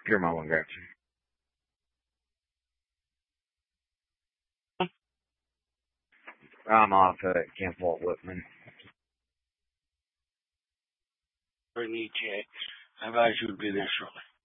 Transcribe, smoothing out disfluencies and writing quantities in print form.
Your mom will grab you. I'm off at Camp Walt Whitman. For an ETA. I advise you would be there shortly.